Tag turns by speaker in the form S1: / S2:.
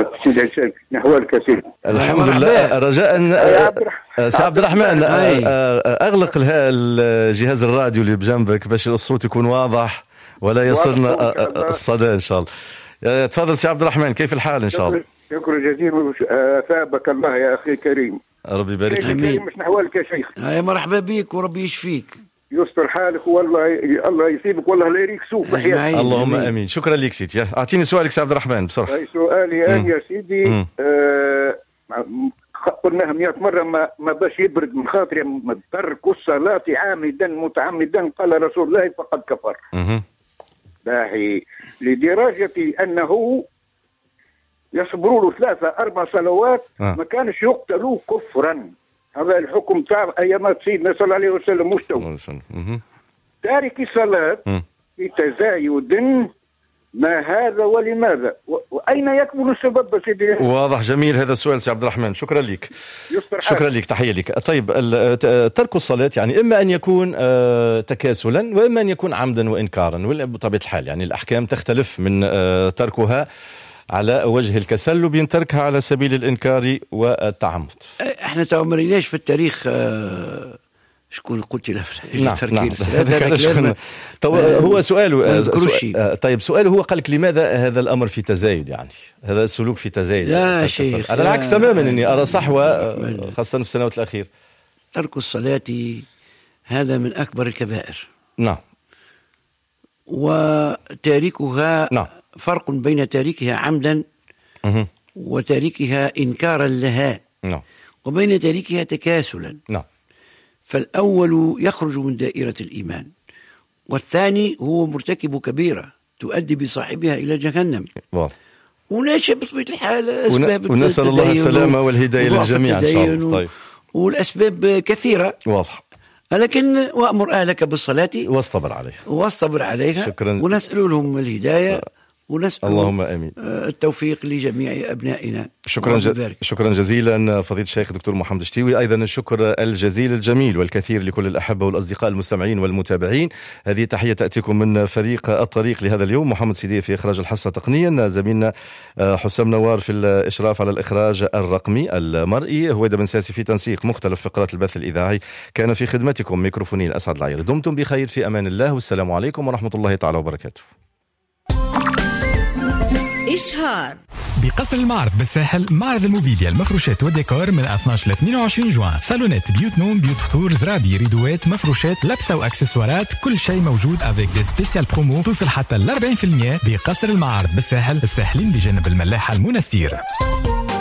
S1: سيدي نحو الكثير.
S2: الحمد لله. رجاء سي عبد الرحمن اغلق الجهاز الراديو اللي بجنبك باش الصوت يكون واضح ولا يصلنا الصدى ان شاء الله. تفضل سي عبد الرحمن، كيف الحال ان شاء الله؟
S1: شكرا جزيلا، ثابك الله يا اخي كريم.
S2: ربي يبارك فيك.
S1: مش نحوالك يا شيخ.
S3: مرحبا بك وربي يشفيك،
S1: يستر حالك والله، الله يسيبك والله، لا يريك سوء بحياتك.
S2: اللهم امين. شكرا لك سيدي. اعطيني سؤالك سي عبد الرحمن بصراحه.
S1: سؤالي انا يا سيدي قلناها 100 مرة ما باش يبرد من خاطري، ترك الصلاة عامدا متعمدا قال رسول الله فقد كفر. باهي لدرجة أنه يصبروا له 3-4 صلوات ما كانش يقتلوا كفرا. هذا الحكم تاع أيامات سيدنا صلى الله عليه وسلم مستوى. تارك الصلاة في تزايد، ما هذا ولماذا وأين يكمن السبب سيدي؟
S2: واضح، جميل هذا السؤال سي عبد الرحمن، شكرا لك. شكرا لك، تحية لك. طيب ترك الصلاة يعني إما أن يكون تكاسلا وإما أن يكون عمدا وإنكارا، ولا بطبيعة الحال يعني الأحكام تختلف من تركها على وجه الكسل وبين تركها على سبيل الإنكار والتعمد.
S3: احنا تأمرناش في التاريخ شكون قلت له
S2: نعم. هو سؤاله طيب سؤاله هو قال لك لماذا هذا الأمر في تزايد، يعني هذا السلوك في تزايد
S3: يا شيخ.
S2: على العكس تماما، إني أرى صحوة خاصة في السنوات الأخيرة.
S3: ترك الصلاة هذا من أكبر الكبائر.
S2: نعم.
S3: وتاركها
S2: نعم.
S3: فرق بين تاركها عمدا وتاركها إنكارا لها.
S2: نعم.
S3: وبين تاركها تكاسلا.
S2: نعم.
S3: فالأول يخرج من دائرة الإيمان، والثاني هو مرتكب كبيرة تؤدي بصاحبها إلى جهنم. وناشئ بطبيعة الحال أسباب،
S2: ونسأل الله السلامة والهداية للجميع إن شاء الله. طيب.
S3: والأسباب كثيرة
S2: واضح،
S3: لكن وأمر أهلك بالصلاة واصطبر عليها.
S2: شكرا.
S3: ونسأل لهم الهداية ونسأل
S2: اللهم آمين
S3: التوفيق لجميع أبنائنا.
S2: شكرا جزيلا فضيلة الشيخ دكتور محمد الشتيوي. أيضا الشكر الجزيل الجميل والكثير لكل الأحبة والأصدقاء المستمعين والمتابعين. هذه تحية تأتيكم من فريق الطريق لهذا اليوم، محمد سيدية في إخراج الحصة تقنيا، زميلنا حسام نوار في الإشراف على الإخراج الرقمي المرئي، هويدا بن ساسي في تنسيق مختلف فقرات البث الإذاعي. كان في خدمتكم ميكروفوني الأسعد العير. دمتم بخير، في أمان الله، والسلام عليكم ورحمة الله تعالى وبركاته.
S4: إشهار
S5: بقصر المعرض بالساحل، معرض الموبيليا، المفروشات والديكور من 12 ل 22 جوان. صالونات، بيوت نوم، بيوت فطور، زرابي، ريدوات، مفروشات، لبسة وأكسسوارات، كل شيء موجود افيك دي سبيسيال برومو توصل حتى ل 40% بقصر المعرض بالساحل، الساحلين بجانب الملاحة المنستير.